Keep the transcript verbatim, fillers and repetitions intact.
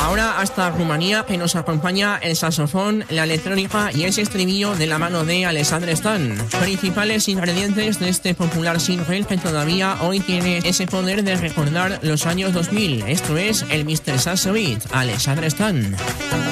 Ahora hasta Rumanía, que nos acompaña el saxofón, la electrónica y ese estribillo de la mano de Alexandre Stan. Principales ingredientes de este popular single que todavía hoy tiene ese poder de recordar los años dos mil. Esto es el mister Saxo Beat, Alexandre Stan.